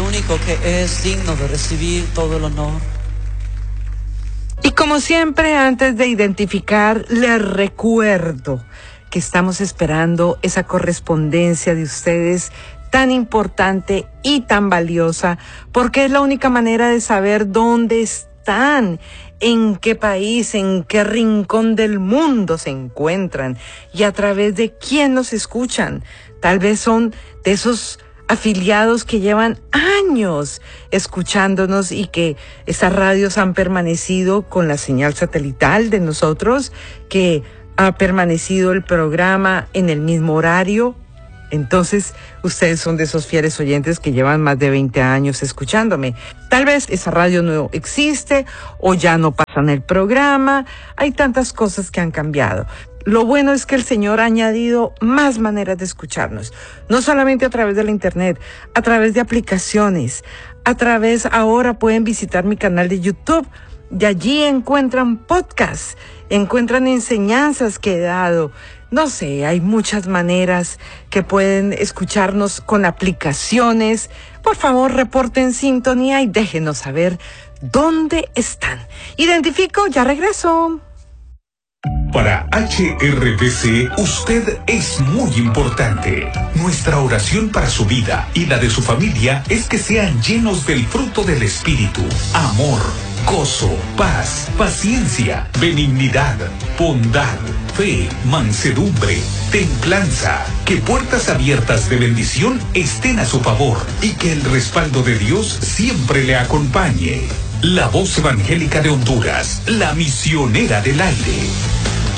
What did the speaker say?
único que es digno de recibir todo el honor. Y como siempre, antes de identificar, les recuerdo que estamos esperando esa correspondencia de ustedes tan importante y tan valiosa, porque es la única manera de saber dónde están, en qué país, en qué rincón del mundo se encuentran y a través de quién nos escuchan. Tal vez son de esos afiliados que llevan años escuchándonos y que estas radios han permanecido con la señal satelital de nosotros, que ha permanecido el programa en el mismo horario. Entonces, ustedes son de esos fieles oyentes que llevan más de 20 años escuchándome. Tal vez esa radio no existe o ya no pasan el programa. Hay tantas cosas que han cambiado. Lo bueno es que el Señor ha añadido más maneras de escucharnos. No solamente a través de la internet, a través de aplicaciones. Ahora pueden visitar mi canal de YouTube. De allí encuentran podcasts, encuentran enseñanzas que he dado. No sé, hay muchas maneras que pueden escucharnos con aplicaciones. Por favor, reporten sintonía y déjenos saber dónde están. Identifico, ya regreso. Para HRBC, usted es muy importante. Nuestra oración para su vida y la de su familia es que sean llenos del fruto del Espíritu: amor, gozo, paz, paciencia, benignidad, bondad, fe, mansedumbre, templanza. Que puertas abiertas de bendición estén a su favor y que el respaldo de Dios siempre le acompañe. La voz evangélica de Honduras, la misionera del aire.